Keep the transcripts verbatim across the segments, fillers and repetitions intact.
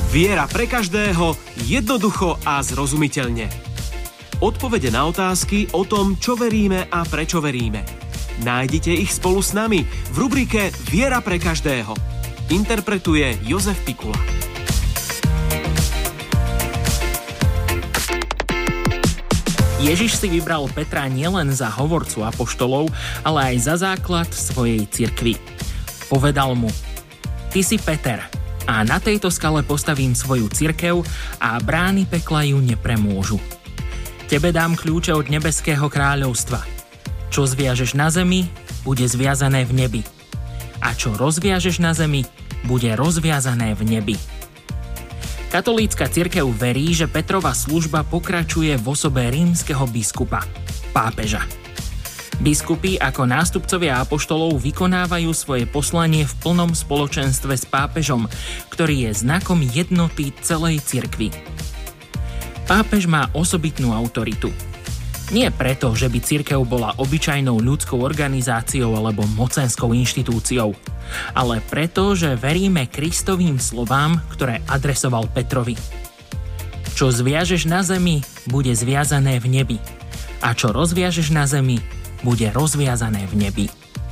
Viera pre každého, jednoducho a zrozumiteľne. Odpovede na otázky o tom, čo veríme a prečo veríme. Nájdite ich spolu s nami v rubrike Viera pre každého. Interpretuje Jozef Pikula. Ježiš si vybral Petra nielen za hovorcu apoštolov, ale aj za základ svojej cirkvi. Povedal mu: Ty si Peter, a na tejto skale postavím svoju cirkev a brány pekla ju nepremôžu. Tebe dám kľúče od nebeského kráľovstva. Čo zviažeš na zemi, bude zviazané v nebi. A čo rozviažeš na zemi, bude rozviazané v nebi. Katolícka cirkev verí, že Petrova služba pokračuje v osobe rímskeho biskupa, pápeža. Biskupy ako nástupcovia apoštolov vykonávajú svoje poslanie v plnom spoločenstve s pápežom, ktorý je znakom jednoty celej cirkvi. Pápež má osobitnú autoritu. Nie preto, že by cirkev bola obyčajnou ľudskou organizáciou alebo mocenskou inštitúciou, ale preto, že veríme Kristovým slovám, ktoré adresoval Petrovi. Čo zviažeš na zemi, bude zviazané v nebi. A čo rozviažeš na zemi, bude rozviazané v nebi.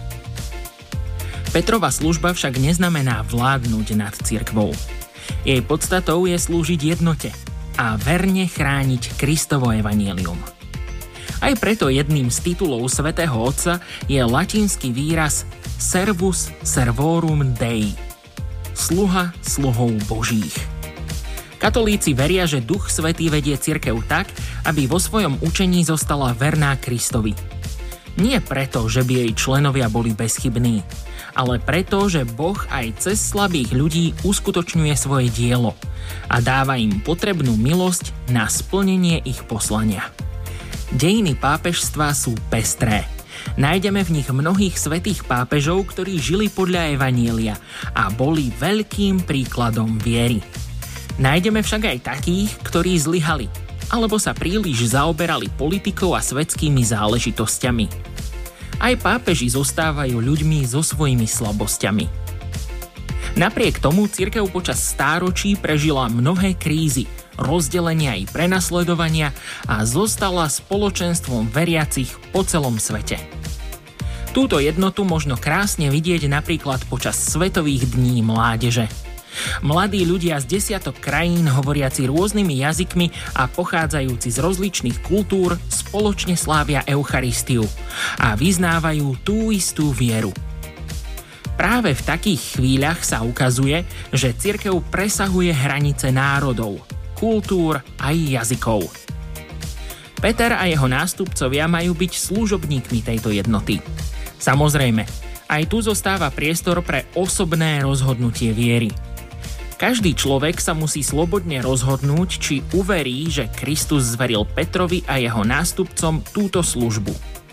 Petrova služba však neznamená vládnuť nad cirkvou. Jej podstatou je slúžiť jednote a verne chrániť Kristovo evanjelium. Aj preto jedným z titulov svätého Otca je latinský výraz Servus servorum Dei, sluha sluhov Božích. Katolíci veria, že Duch Svätý vedie cirkev tak, aby vo svojom učení zostala verná Kristovi. Nie preto, že by jej členovia boli bezchybní, ale preto, že Boh aj cez slabých ľudí uskutočňuje svoje dielo a dáva im potrebnú milosť na splnenie ich poslania. Dejiny pápežstva sú pestré. Nájdeme v nich mnohých svätých pápežov, ktorí žili podľa evanjelia a boli veľkým príkladom viery. Nájdeme však aj takých, ktorí zlyhali alebo sa príliš zaoberali politikou a svetskými záležitosťami. Aj pápeži zostávajú ľuďmi so svojimi slabosťami. Napriek tomu cirkev počas stáročí prežila mnohé krízy, rozdelenia i prenasledovania a zostala spoločenstvom veriacich po celom svete. Túto jednotu možno krásne vidieť napríklad počas Svetových dní mládeže. Mladí ľudia z desiatok krajín, hovoriaci rôznymi jazykmi a pochádzajúci z rozličných kultúr, spoločne slávia Eucharistiu a vyznávajú tú istú vieru. Práve v takých chvíľach sa ukazuje, že cirkev presahuje hranice národov, kultúr aj jazykov. Peter a jeho nástupcovia majú byť služobníkmi tejto jednoty. Samozrejme, aj tu zostáva priestor pre osobné rozhodnutie viery. Každý človek sa musí slobodne rozhodnúť, či uverí, že Kristus zveril Petrovi a jeho nástupcom túto službu.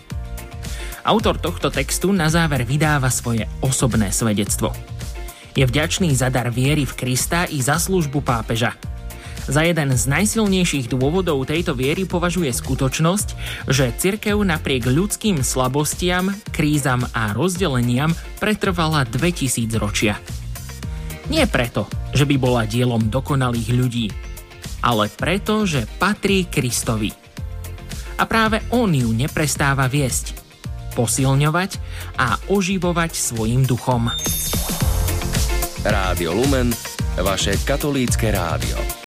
Autor tohto textu na záver vydáva svoje osobné svedectvo. Je vďačný za dar viery v Krista i za službu pápeža. Za jeden z najsilnejších dôvodov tejto viery považuje skutočnosť, že cirkev napriek ľudským slabostiam, krízam a rozdeleniam pretrvala dvetisíc ročia. Nie preto, že by bola dielom dokonalých ľudí, ale preto, že patrí Kristovi. A práve on ju neprestáva viesť, posilňovať a oživovať svojim duchom. Rádio Lumen, vaše katolícke rádio.